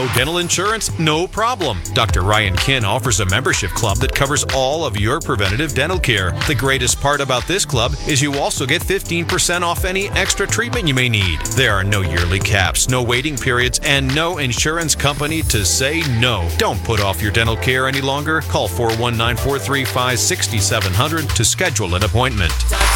dental insurance? No problem. Dr. Ryan Kinn offers a membership club that covers all of your preventative dental care. The greatest part about this club is you also get 15% off any extra treatment you may need. There are no yearly caps, no waiting periods, and no insurance company to say no. Don't put off your dental care any longer. Call 419-435-6700 to schedule an appointment.